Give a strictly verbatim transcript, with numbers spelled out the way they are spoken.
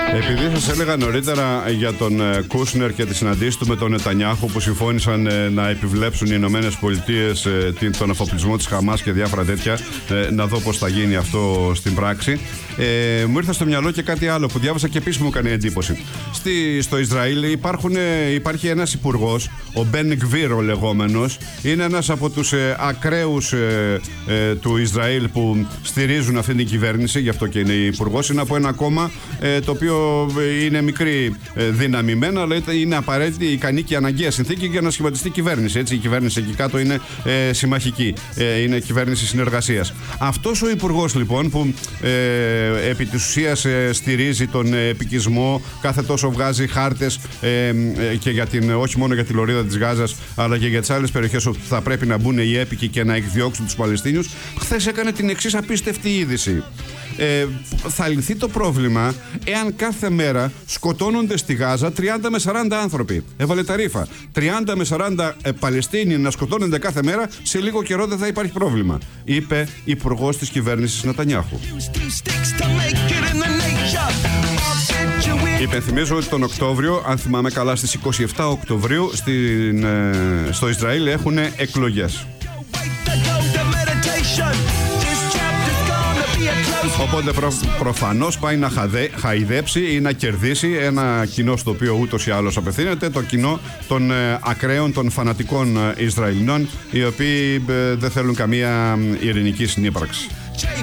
Επειδή σας έλεγα νωρίτερα για τον Κούσνερ και τη συναντήση του με τον Νετανιάχου που συμφώνησαν να επιβλέψουν οι Ηνωμένες Πολιτείες τον αφοπλισμό της Χαμάς και διάφορα τέτοια, να δω πώς θα γίνει αυτό στην πράξη, ε, μου ήρθε στο μυαλό και κάτι άλλο που διάβασα και επίσης μου έκανε εντύπωση. Στη, στο Ισραήλ υπάρχουν, υπάρχει ένας υπουργός, ο Μπεν Γκβίρ ο λεγόμενος, είναι ένας από τους ε, ακραίους ε, ε, του Ισραήλ που στηρίζουν αυτή την κυβέρνηση, γι' αυτό και είναι υπουργός. Είναι από ένα κόμμα ε, το οποίο είναι μικρή ε, δύναμη μένα, αλλά είναι απαραίτητη, ικανή και αναγκαία συνθήκη για να σχηματιστεί κυβέρνηση. Έτσι, η κυβέρνηση εκεί κάτω είναι ε, συμμαχική, ε, είναι κυβέρνηση συνεργασίας. Αυτός ο υπουργός λοιπόν που ε, επί της ουσίας ε, στηρίζει τον ε, επικισμό, κάθε τόσο βγάζει χάρτες ε, ε, και για την, όχι μόνο για τη λωρίδα της Γάζας, αλλά και για τις άλλες περιοχές όπου θα πρέπει να μπουν οι έπικοι και να εκδιώξουν τους Παλαιστίνιους, χθες έκανε την εξής απίστευτη είδηση. Ε, θα λυθεί το πρόβλημα εάν κάθε μέρα σκοτώνονται στη Γάζα τριάντα με σαράντα άνθρωποι. Έβαλε τα ρήφα. τριάντα με σαράντα ε, Παλαιστίνοι να σκοτώνονται κάθε μέρα, σε λίγο καιρό δεν θα υπάρχει πρόβλημα, είπε υπουργός της κυβέρνησης Νετανιάχου. Υπενθυμίζω ότι τον Οκτώβριο, αν θυμάμαι καλά, στις είκοσι επτά Οκτωβρίου στην, ε, στο Ισραήλ έχουν εκλογές. Οπότε προ, προφανώς πάει να χαδε, χαϊδέψει ή να κερδίσει ένα κοινό στο οποίο ούτως ή άλλως απευθύνεται, το κοινό των ε, ακραίων, των φανατικών ε, Ισραηλινών, οι οποίοι ε, δεν θέλουν καμία ειρηνική συνύπαρξη.